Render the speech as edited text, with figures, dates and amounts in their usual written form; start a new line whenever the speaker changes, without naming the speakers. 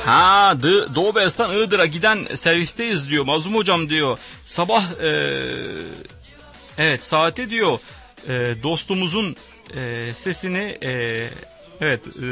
Ha, Doğu Beyazıt'tan Iğdır'a giden servisteyiz diyor. Mazlum hocam diyor. Sabah evet saate diyor dostumuzun sesini evet